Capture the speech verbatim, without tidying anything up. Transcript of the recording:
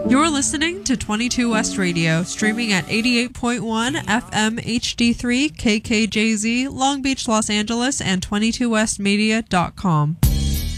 You're listening to twenty-two West Radio, streaming at eighty-eight point one F M H D three K K J Z, Long Beach, Los Angeles, and twenty-two west media dot com.